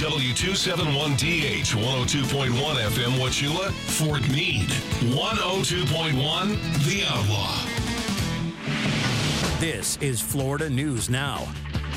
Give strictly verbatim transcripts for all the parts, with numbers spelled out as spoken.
W two seventy-one D H, one oh two point one F M Wauchula, Fort Meade, one oh two point one The Outlaw. This is Florida News Now.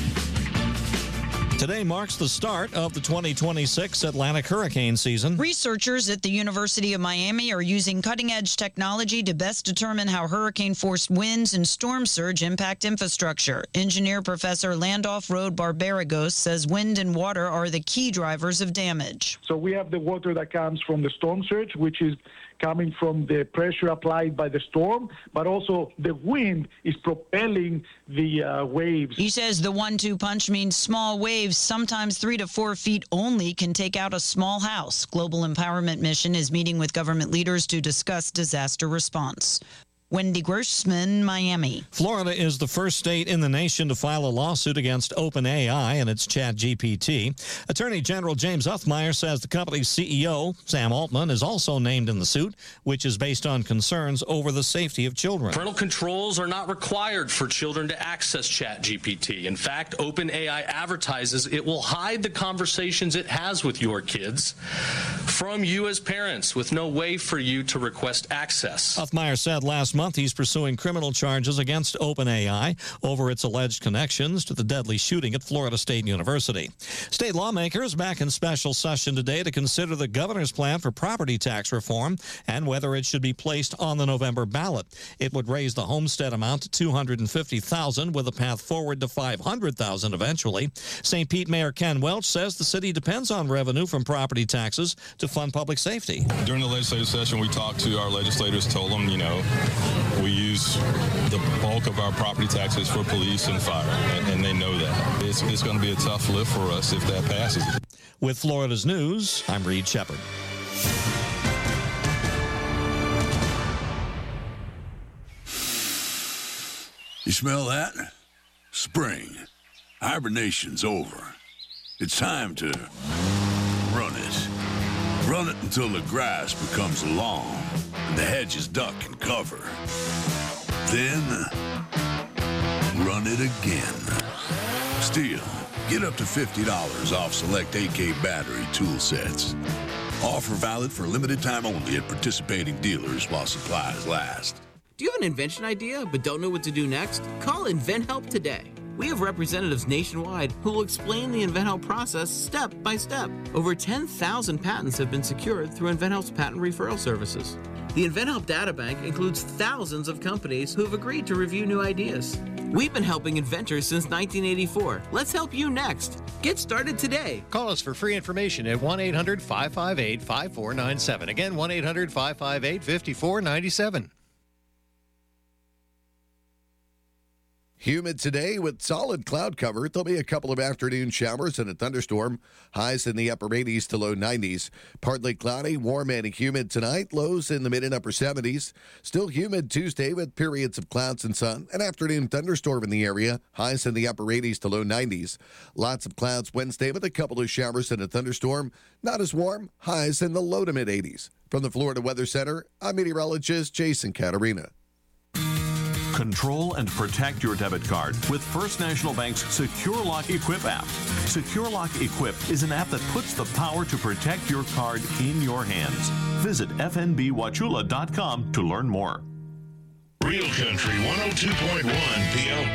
Today marks the start of the twenty twenty-six Atlantic hurricane season. Researchers at the University of Miami are using cutting-edge technology to best determine how hurricane-force winds and storm surge impact infrastructure. Engineer Professor Landolph Rode Barbaragos says wind and water are the key drivers of damage. So we have the water that comes from the storm surge, which is coming from the pressure applied by the storm, but also the wind is propelling the uh, waves. He says the one two punch means small waves, sometimes three to four feet only, can take out a small house. Global Empowerment Mission is meeting with government leaders to discuss disaster response. Wendy Grossman, Miami. Florida is the first state in the nation to file a lawsuit against OpenAI and its ChatGPT. Attorney General James Uthmeier says the company's C E O, Sam Altman, is also named in the suit, which is based on concerns over the safety of children. Parental controls are not required for children to access ChatGPT. In fact, OpenAI advertises it will hide the conversations it has with your kids from you as parents, with no way for you to request access. Uthmeier said last month he's pursuing criminal charges against OpenAI over its alleged connections to the deadly shooting at Florida State University. State lawmakers back in special session today to consider the governor's plan for property tax reform and whether it should be placed on the November ballot. It would raise the homestead amount to two hundred fifty thousand dollars with a path forward to five hundred thousand dollars eventually. Saint Pete Mayor Ken Welch says the city depends on revenue from property taxes to fund public safety. During the legislative session, we talked to our legislators, told them, you know, we use the bulk of our property taxes for police and fire, and, and they know that. It's, it's going to be a tough lift for us if that passes. With Florida's News, I'm Reed Shepard. You smell that? Spring. Hibernation's over. It's time to run it. Run it until the grass becomes long and the hedges duck and cover. Then, run it again. Stihl, get up to fifty dollars off select A K battery tool sets. Offer valid for limited time only at participating dealers while supplies last. Do you have an invention idea but don't know what to do next? Call InventHelp today. We have representatives nationwide who will explain the InventHelp process step by step. Over ten thousand patents have been secured through InventHelp's patent referral services. The InventHelp databank includes thousands of companies who have agreed to review new ideas. We've been helping inventors since nineteen eighty-four. Let's help you next. Get started today. Call us for free information at one eight hundred five five eight five four nine seven. Again, one eight hundred five five eight five four nine seven. Humid today with solid cloud cover. There'll be a couple of afternoon showers and a thunderstorm. Highs in the upper eighties to low nineties. Partly cloudy, warm and humid tonight. Lows in the mid and upper seventies. Still humid Tuesday with periods of clouds and sun. An afternoon thunderstorm in the area. Highs in the upper eighties to low nineties. Lots of clouds Wednesday with a couple of showers and a thunderstorm. Not as warm. Highs in the low to mid eighties. From the Florida Weather Center, I'm meteorologist Jason Catarina. Control and protect your debit card with First National Bank's Secure Lock Equip app. Secure Lock Equip is an app that puts the power to protect your card in your hands. Visit f n b wauchula dot com to learn more. Real Country one oh two point one P L